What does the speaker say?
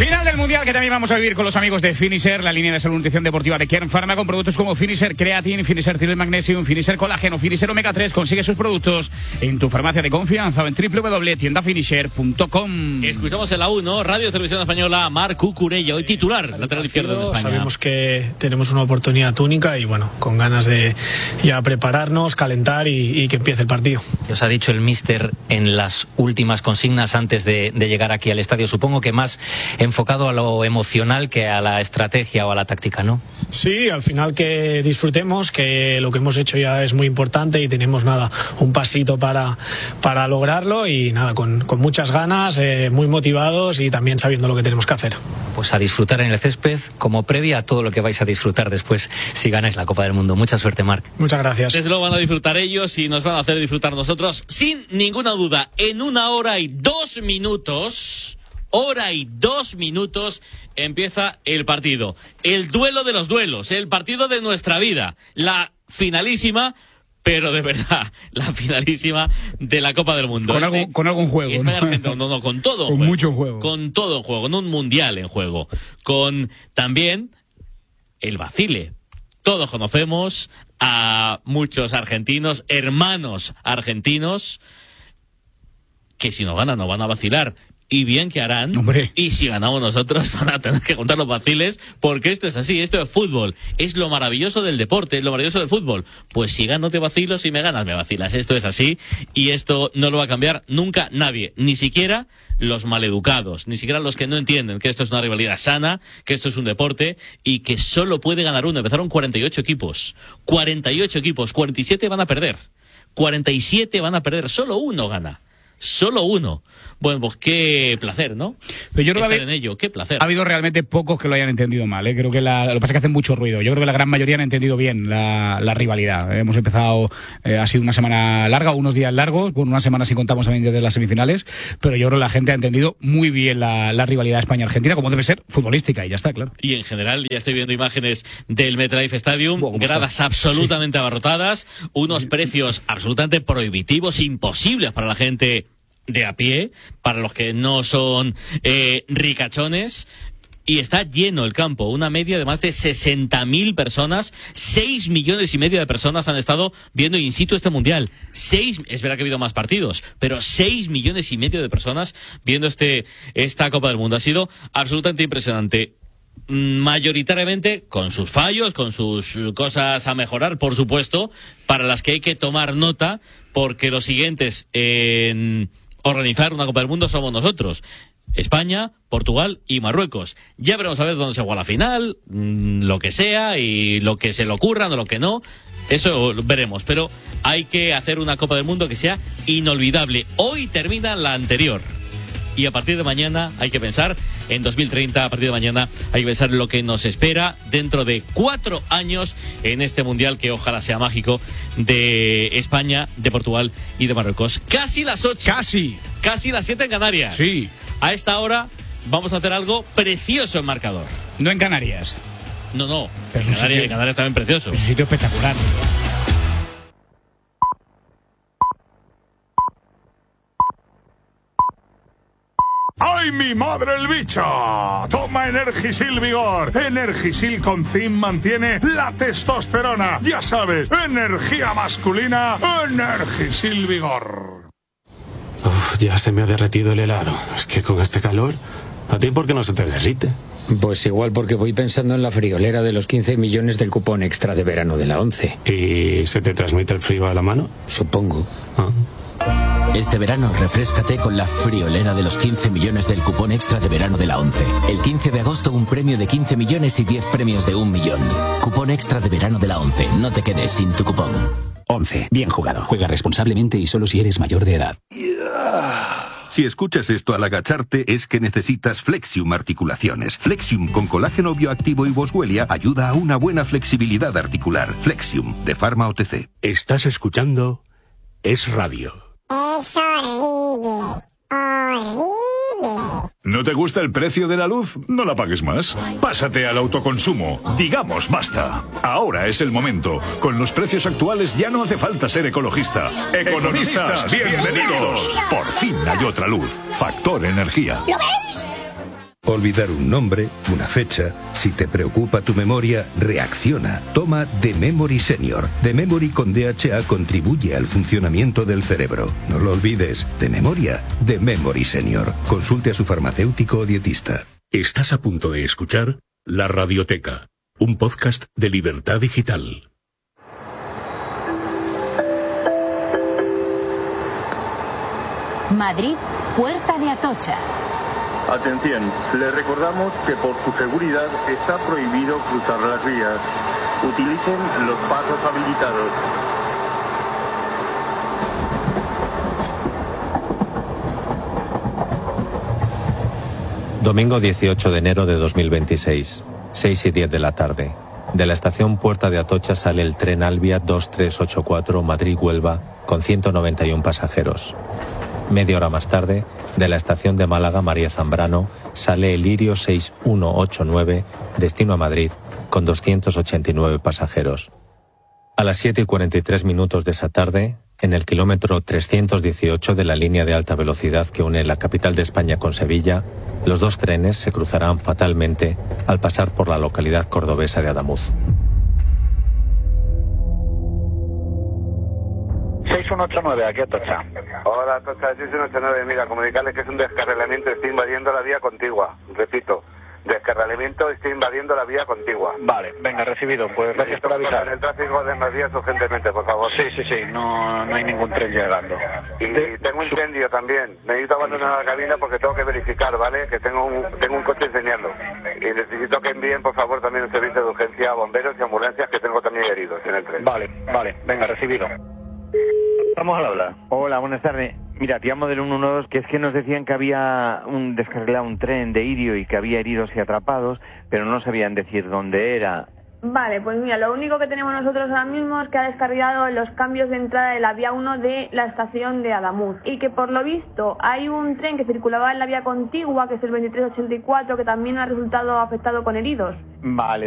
Final del Mundial que también vamos a vivir con los amigos de Finisher, la línea de salud y nutrición deportiva de Kern Pharma, con productos como Finisher Creatine, Finisher Thyroid Magnesium, Finisher Colágeno, Finisher Omega 3. Consigue sus productos en tu farmacia de confianza o en www.tiendafinisher.com. Escuchamos en la 1, Radio Televisión Española, Marc Cucurella, hoy titular, lateral izquierdo de España. Sabemos que tenemos una oportunidad única y bueno, con ganas de ya prepararnos, calentar y que empiece el partido. ¿Qué os ha dicho el míster en las últimas consignas antes de llegar aquí al estadio? Supongo que más enfocado a lo emocional que a la estrategia o a la táctica, ¿no? Sí, al final que disfrutemos, que lo que hemos hecho ya es muy importante y tenemos un pasito para lograrlo y con muchas ganas, muy motivados y también sabiendo lo que tenemos que hacer. Pues a disfrutar en el césped como previa a todo lo que vais a disfrutar después si ganáis la Copa del Mundo. Mucha suerte, Marc. Muchas gracias. Desde luego van a disfrutar ellos y nos van a hacer disfrutar nosotros sin ninguna duda. En 1 hora y 2 minutos... empieza el partido. El duelo de los duelos, el partido de nuestra vida. La finalísima, pero de verdad, la finalísima de la Copa del Mundo. Con algún juego. España-Argentina, no, con todo en juego. Con mucho juego. Con todo en juego, con un mundial en juego. Con también el vacile. Todos conocemos a muchos argentinos, hermanos argentinos, que si no ganan no van a vacilar. Y bien que harán. Hombre. Y si ganamos nosotros van a tener que contar los vaciles, porque esto es así, esto es fútbol. Es lo maravilloso del deporte, es lo maravilloso del fútbol. Pues si gano te vacilo, si me ganas me vacilas. Esto es así y esto no lo va a cambiar nunca nadie, ni siquiera los maleducados, ni siquiera los que no entienden que esto es una rivalidad sana, que esto es un deporte y que solo puede ganar uno. Empezaron 48 equipos, 47 van a perder, 47 van a perder, solo uno gana. Solo uno. Bueno, pues qué placer, ¿no? Pero yo creo estar en ello, qué placer. Ha habido realmente pocos que lo hayan entendido mal, ¿eh? Creo que lo que pasa es que hacen mucho ruido. Yo creo que la gran mayoría han entendido bien la rivalidad. Hemos empezado, ha sido una semana larga, unos días largos, bueno, una semana si contamos también desde las semifinales, pero yo creo que la gente ha entendido muy bien la rivalidad España-Argentina, como debe ser futbolística, y ya está, claro. Y en general, ya estoy viendo imágenes del MetLife Stadium, gradas absolutamente abarrotadas, unos precios absolutamente prohibitivos, imposibles para la gente de a pie, para los que no son ricachones, y está lleno el campo, una media de más de 60.000 personas, 6,5 millones de personas han estado viendo in situ este mundial. Es verdad que ha habido más partidos, pero 6,5 millones de personas viendo esta Copa del Mundo. Ha sido absolutamente impresionante. Mayoritariamente con sus fallos, con sus cosas a mejorar, por supuesto, para las que hay que tomar nota, porque los siguientes en organizar una Copa del Mundo somos nosotros: España, Portugal y Marruecos. Ya veremos a ver dónde se juega la final, lo que sea, y lo que se le ocurra, o lo que no, eso veremos, pero hay que hacer una Copa del Mundo que sea inolvidable. Hoy termina la anterior y a partir de mañana hay que pensar en 2030, a partir de mañana hay que pensar en lo que nos espera dentro de 4 años en este mundial que ojalá sea mágico, de España, de Portugal y de Marruecos. Casi las 8. Casi las 7 en Canarias. Sí. A esta hora vamos a hacer algo precioso en marcador. No en Canarias. No. Pero En Canarias también precioso. Es un sitio espectacular. ¡Ay, mi madre el bicho! Toma Energisil Vigor. Energisil con zinc mantiene la testosterona. Ya sabes, energía masculina, Energisil Vigor. Uf, ya se me ha derretido el helado. Es que con este calor, ¿a ti por qué no se te derrite? Pues igual porque voy pensando en la friolera de los 15 millones del cupón extra de verano de la 11. ¿Y se te transmite el frío a la mano? Supongo. Este verano refréscate con la friolera de los 15 millones del cupón extra de verano de la 11. El 15 de agosto un premio de 15 millones y 10 premios de 1 millón. Cupón extra de verano de la 11. No te quedes sin tu cupón. 11. Bien jugado. Juega responsablemente y solo si eres mayor de edad. Si escuchas esto al agacharte es que necesitas Flexium Articulaciones. Flexium con colágeno bioactivo y boswellia ayuda a una buena flexibilidad articular. Flexium, de Pharma OTC. Estás escuchando Es Radio. Es horrible. ¿No te gusta el precio de la luz? No la pagues más. Pásate al autoconsumo. Digamos basta. Ahora es el momento. Con los precios actuales ya no hace falta ser ecologista. ¡Economistas, bienvenidos! Por fin hay otra luz. Factor Energía. ¿Lo veis? Olvidar un nombre, una fecha. Si te preocupa tu memoria, reacciona. Toma The Memory Senior. The Memory con DHA contribuye al funcionamiento del cerebro. No lo olvides. De memoria, The Memory Senior. Consulte a su farmacéutico o dietista. Estás a punto de escuchar La Radioteca, un podcast de Libertad Digital. Madrid, Puerta de Atocha. Atención, le recordamos que por su seguridad está prohibido cruzar las vías. Utilicen los pasos habilitados. Domingo 18 de enero de 2026, 6:10 de la tarde. De la estación Puerta de Atocha sale el tren Albia 2384 Madrid-Huelva con 191 pasajeros. Media hora más tarde, de la estación de Málaga María Zambrano, sale el Lirio 6189, destino a Madrid, con 289 pasajeros. A las 7:43 de esa tarde, en el kilómetro 318 de la línea de alta velocidad que une la capital de España con Sevilla, los dos trenes se cruzarán fatalmente al pasar por la localidad cordobesa de Adamuz. 6189, aquí Atocha. Hola, Atocha, 6189. Mira, comunicarles que es un descarrilamiento, estoy invadiendo la vía contigua. Repito, descarrilamiento, estoy invadiendo la vía contigua. Vale, venga, recibido. Pues gracias por avisar. El tráfico de más vías urgentemente, por favor. Sí, no hay ningún tren llegando. Y tengo un incendio también. Necesito abandonar la cabina porque tengo que verificar, ¿vale? Que tengo un coche incendiando. Y necesito que envíen, por favor, también un servicio de urgencia a bomberos y ambulancias, que tengo también heridos en el tren. Vale, venga, recibido. Vamos al habla. Hola, buenas tardes. Mira, te llamo del 112, que es que nos decían que había descarrilado un tren de Irio y que había heridos y atrapados, pero no sabían decir dónde era. Vale, pues mira, lo único que tenemos nosotros ahora mismo es que ha descarrilado los cambios de entrada de la vía 1 de la estación de Adamuz. Y que por lo visto hay un tren que circulaba en la vía contigua, que es el 2384, que también ha resultado afectado con heridos. Vale.